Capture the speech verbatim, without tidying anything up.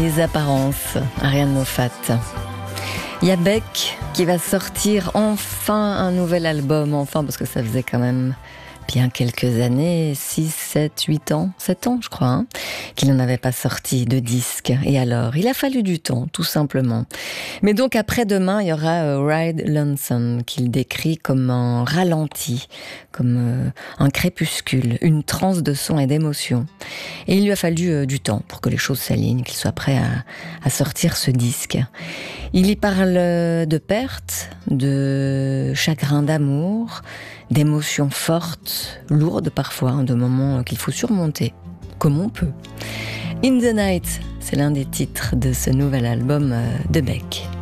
les apparences, Ariane Moffat. Il y a Beck qui va sortir enfin un nouvel album, enfin, parce que ça faisait quand même bien quelques années, six, sept, huit ans, sept ans je crois, hein, qu'il n'en avait pas sorti de disque. Et alors, il a fallu du temps, tout simplement. Mais donc après-demain, il y aura euh, Ride Lonesome, qu'il décrit comme un ralenti, comme euh, un crépuscule, une transe de son et d'émotion. Et il lui a fallu euh, du temps pour que les choses s'alignent, qu'il soit prêt à, à sortir ce disque. Il y parle de perte, de chagrin d'amour, d'émotions fortes, lourdes parfois, de moments qu'il faut surmonter, comme on peut. In the Night, c'est l'un des titres de ce nouvel album de Beck.